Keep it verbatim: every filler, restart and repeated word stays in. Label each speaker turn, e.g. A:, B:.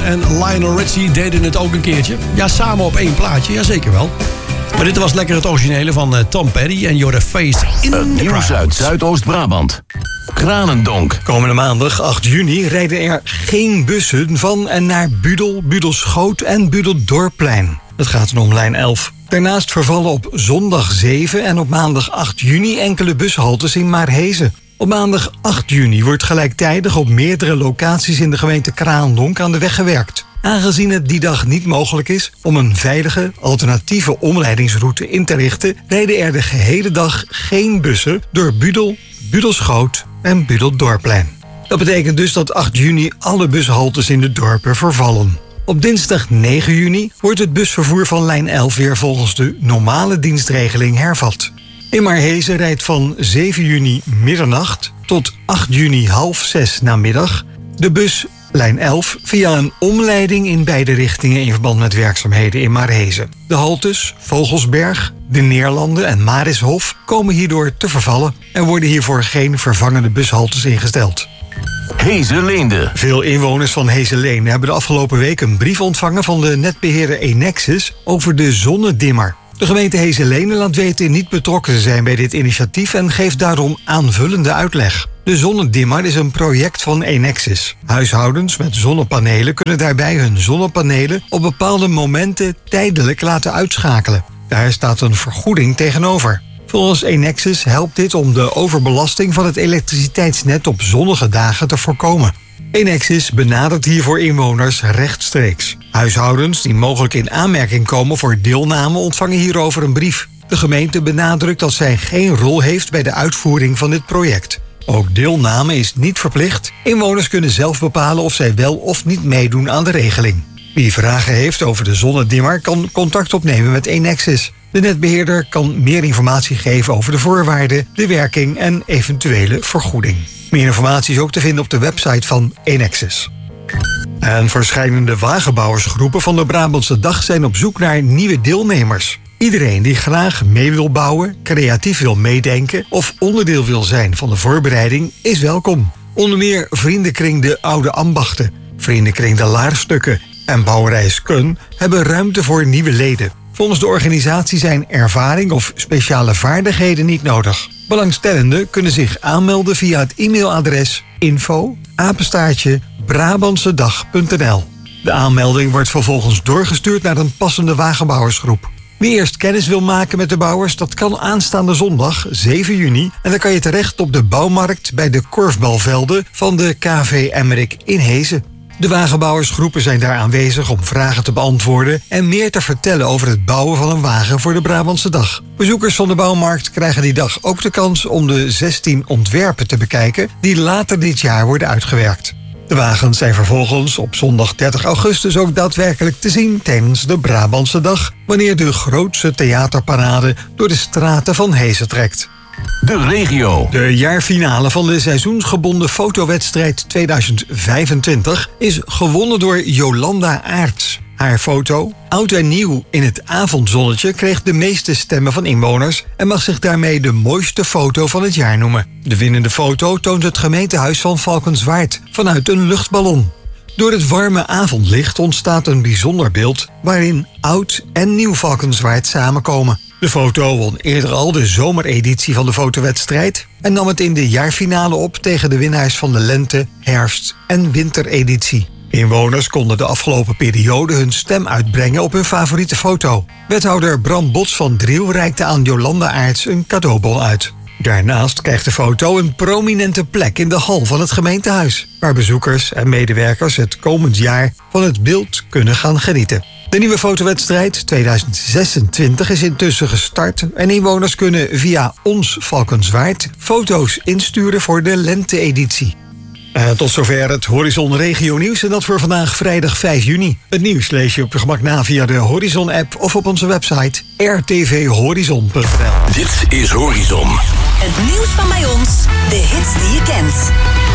A: en Lionel Richie deden het ook een keertje. Ja, samen op één plaatje, ja zeker wel. Maar dit was lekker het originele van uh, Tom Petty en Your Face in
B: Het
A: the
B: nieuws uit Zuidoost-Brabant. Kranendonk.
C: Komende maandag acht juni rijden er geen bussen van en naar Budel, Budelschoot en Budeldorpplein. Het gaat om lijn elf. Daarnaast vervallen op zondag zeven en op maandag acht juni enkele bushaltes in Maarhezen. Op maandag acht juni wordt gelijktijdig op meerdere locaties in de gemeente Kranendonk aan de weg gewerkt. Aangezien het die dag niet mogelijk is om een veilige, alternatieve omleidingsroute in te richten, rijden er de gehele dag geen bussen door Budel, Budelschoot en Budeldorpplein. Dat betekent dus dat acht juni alle bushaltes in de dorpen vervallen. Op dinsdag negen juni wordt het busvervoer van lijn elf weer volgens de normale dienstregeling hervat. In Maarhezen rijdt van zeven juni middernacht tot acht juni half zes namiddag de bus lijn elf via een omleiding in beide richtingen in verband met werkzaamheden in Maarhezen. De haltes Vogelsberg, De Neerlanden en Marishof komen hierdoor te vervallen en worden hiervoor geen vervangende bushaltes ingesteld.
B: Hezenleende.
C: Veel inwoners van Hezenleende hebben de afgelopen week een brief ontvangen van de netbeheerder Enexis over de zonnedimmer. De gemeente Hezenleende laat weten niet betrokken te zijn bij dit initiatief en geeft daarom aanvullende uitleg. De zonnedimmer is een project van Enexis. Huishoudens met zonnepanelen kunnen daarbij hun zonnepanelen op bepaalde momenten tijdelijk laten uitschakelen. Daar staat een vergoeding tegenover. Volgens Enexis helpt dit om de overbelasting van het elektriciteitsnet op zonnige dagen te voorkomen. Enexis benadert hiervoor inwoners rechtstreeks. Huishoudens die mogelijk in aanmerking komen voor deelname ontvangen hierover een brief. De gemeente benadrukt dat zij geen rol heeft bij de uitvoering van dit project. Ook deelname is niet verplicht. Inwoners kunnen zelf bepalen of zij wel of niet meedoen aan de regeling. Wie vragen heeft over de zonnedimmer kan contact opnemen met Enexis. De netbeheerder kan meer informatie geven over de voorwaarden, de werking en eventuele vergoeding. Meer informatie is ook te vinden op de website van Enexis. En verschillende wagenbouwersgroepen van de Brabantse Dag zijn op zoek naar nieuwe deelnemers. Iedereen die graag mee wil bouwen, creatief wil meedenken of onderdeel wil zijn van de voorbereiding is welkom. Onder meer Vriendenkring de Oude Ambachten, Vriendenkring de Laarstukken en Bouwerij Skun hebben ruimte voor nieuwe leden. Volgens de organisatie zijn ervaring of speciale vaardigheden niet nodig. Belangstellenden kunnen zich aanmelden via het e-mailadres info apenstaartje brabantsedag punt n l. De aanmelding wordt vervolgens doorgestuurd naar een passende wagenbouwersgroep. Wie eerst kennis wil maken met de bouwers, dat kan aanstaande zondag zeven juni. En dan kan je terecht op de bouwmarkt bij de korfbalvelden van de K V Emmerik in Hezen. De wagenbouwersgroepen zijn daar aanwezig om vragen te beantwoorden en meer te vertellen over het bouwen van een wagen voor de Brabantse Dag. Bezoekers van de bouwmarkt krijgen die dag ook de kans om de zestien ontwerpen te bekijken die later dit jaar worden uitgewerkt. De wagens zijn vervolgens op zondag dertig augustus ook daadwerkelijk te zien tijdens de Brabantse Dag, wanneer de grootste theaterparade door de straten van Hezen trekt.
B: De regio.
C: De jaarfinale van de seizoensgebonden fotowedstrijd tweeduizend vijfentwintig is gewonnen door Jolanda Aerts. Haar foto, oud en nieuw in het avondzonnetje, kreeg de meeste stemmen van inwoners en mag zich daarmee de mooiste foto van het jaar noemen. De winnende foto toont het gemeentehuis van Valkenswaard vanuit een luchtballon. Door het warme avondlicht ontstaat een bijzonder beeld waarin oud en nieuw Valkenswaard samenkomen. De foto won eerder al de zomereditie van de fotowedstrijd en nam het in de jaarfinale op tegen de winnaars van de lente-, herfst- en wintereditie. Inwoners konden de afgelopen periode hun stem uitbrengen op hun favoriete foto. Wethouder Bram Bots van Driel reikte aan Jolanda Aerts een cadeaubon uit. Daarnaast krijgt de foto een prominente plek in de hal van het gemeentehuis, waar bezoekers en medewerkers het komend jaar van het beeld kunnen gaan genieten. De nieuwe fotowedstrijd tweeduizend zesentwintig is intussen gestart en inwoners kunnen via Ons Valkenswaard foto's insturen voor de lente-editie. En tot zover het Horizon Regio Nieuws en dat voor vandaag vrijdag vijf juni. Het nieuws lees je op je gemak na via de Horizon-app of op onze website r t v horizon punt n l.
B: Dit is Horizon.
D: Het nieuws van bij ons, de hits die je kent.